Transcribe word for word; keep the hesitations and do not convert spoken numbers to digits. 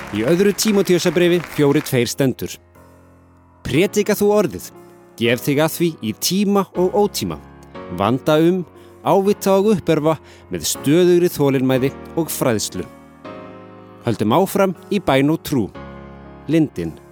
Í öðru Tímóteusarbréfi fjóri tveir stendur. Prédika þú orðið, gef þig að því í tíma og ótíma, vanda um, ávita og uppörfa með stöðugri þolinmæði og fræðslu. Höldum áfram í bæn og trú. Lindin.